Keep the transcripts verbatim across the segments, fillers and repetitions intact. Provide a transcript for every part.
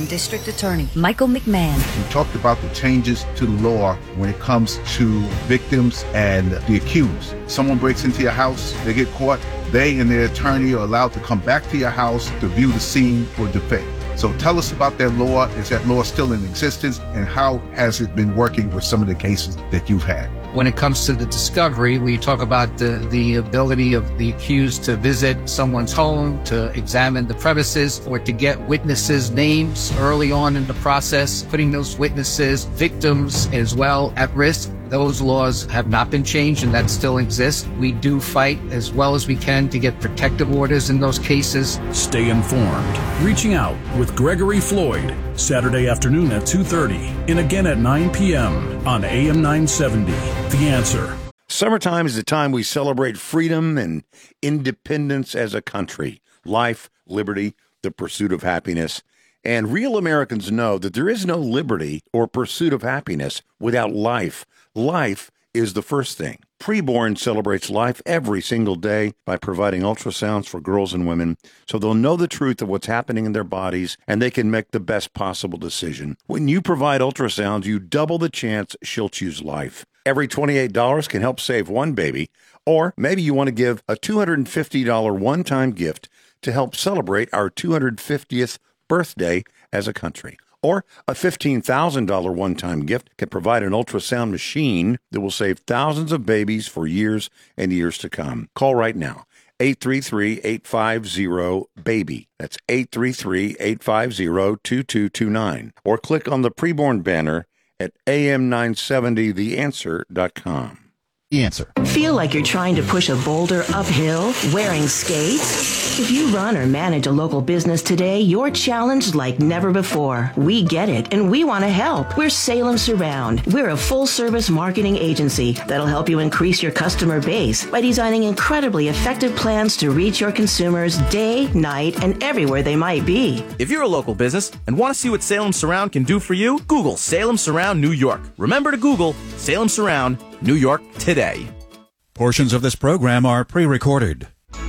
and District Attorney Michael McMahon. We talked about the changes to the law when it comes to victims and the accused. Someone breaks into your house, they get caught, they and their attorney are allowed to come back to your house to view the scene for defense. So tell us about that law. Is that law still in existence, and how has it been working with some of the cases that you've had? When it comes to the discovery, we talk about the, the ability of the accused to visit someone's home, to examine the premises, or to get witnesses' names early on in the process, putting those witnesses, victims as well, at risk. Those laws have not been changed, and that still exists. We do fight as well as we can to get protective orders in those cases. Stay informed. Reaching Out with Gregory Floyd, Saturday afternoon at two thirty and again at nine p.m. on A M nine seventy. The Answer. Summertime is the time we celebrate freedom and independence as a country. Life, liberty, the pursuit of happiness. And real Americans know that there is no liberty or pursuit of happiness without life. Life is the first thing. Preborn celebrates life every single day by providing ultrasounds for girls and women so they'll know the truth of what's happening in their bodies and they can make the best possible decision. When you provide ultrasounds, you double the chance she'll choose life. Every twenty-eight dollars can help save one baby, or maybe you want to give a two hundred fifty dollars one-time gift to help celebrate our two hundred fiftieth birthday as a country. Or a fifteen thousand dollars one-time gift can provide an ultrasound machine that will save thousands of babies for years and years to come. Call right now, eight three three, eight five zero, BABY. That's eight three three, eight five zero, two two two nine. Or click on the preborn banner at A M nine seventy the answer dot com. The Answer. Feel like you're trying to push a boulder uphill wearing skates? If you run or manage a local business today, you're challenged like never before. We get it, and we want to help. We're Salem Surround. We're a full-service marketing agency that'll help you increase your customer base by designing incredibly effective plans to reach your consumers day, night, and everywhere they might be. If you're a local business and want to see what Salem Surround can do for you, Google Salem Surround New York. Remember to Google Salem Surround New York today. Portions of this program are pre-recorded.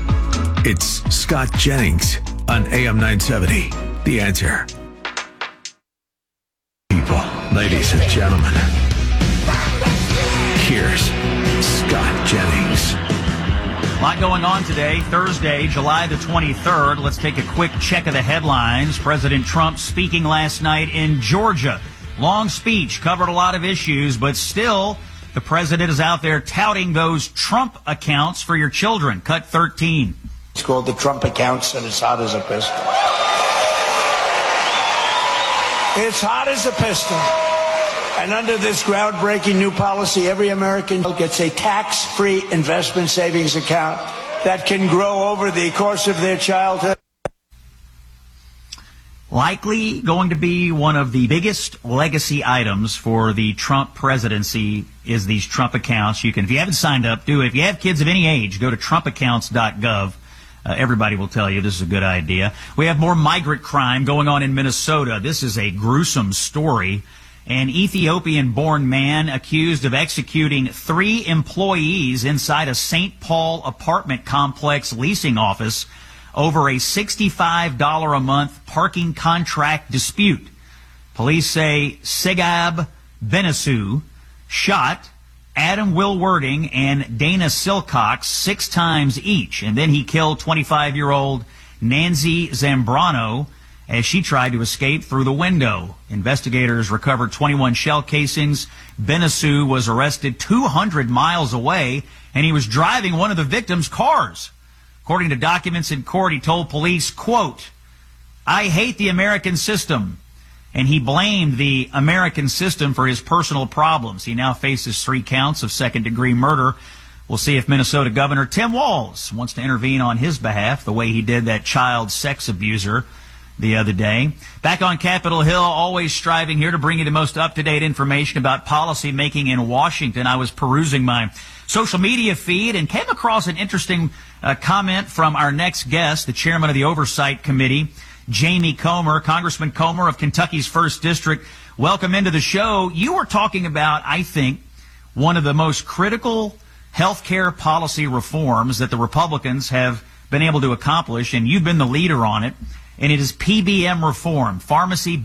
It's Scott Jennings on A M nine seventy. The Answer. People, ladies and gentlemen, here's Scott Jennings. A lot going on today, Thursday, July the twenty-third. Let's take a quick check of the headlines. President Trump speaking last night in Georgia. Long speech, covered a lot of issues, but still, the president is out there touting those Trump accounts for your children. Cut thirteen. It's called the Trump accounts, and it's hot as a piston. It's hot as a piston. And under this groundbreaking new policy, every American gets a tax-free investment savings account that can grow over the course of their childhood. Likely going to be one of the biggest legacy items for the Trump presidency is these Trump accounts. You can, if you haven't signed up, do it. If you have kids of any age, go to trump accounts dot gov. Uh, everybody will tell you this is a good idea. We have more migrant crime going on in Minnesota. This is a gruesome story. An Ethiopian-born man accused of executing three employees inside a Saint Paul apartment complex leasing office over a sixty-five dollars a month parking contract dispute. Police say Segab Benesu shot Adam Wilwerding and Dana Silcox six times each, and then he killed twenty-five-year-old Nancy Zambrano as she tried to escape through the window. Investigators recovered twenty-one shell casings. Benesu was arrested two hundred miles away, and he was driving one of the victims' cars. According to documents in court, he told police, quote, "I hate the American system." And he blamed the American system for his personal problems. He now faces three counts of second-degree murder. We'll see if Minnesota Governor Tim Walz wants to intervene on his behalf, the way he did that child sex abuser the other day. Back on Capitol Hill, always striving here to bring you the most up-to-date information about policy making in Washington. I was perusing my social media feed and came across an interesting uh, comment from our next guest, the chairman of the Oversight Committee, Jamie Comer, Congressman Comer of Kentucky's first District. Welcome into the show. You were talking about, I think, one of the most critical health care policy reforms that the Republicans have been able to accomplish, and you've been the leader on it, and it is P B M reform, pharmacy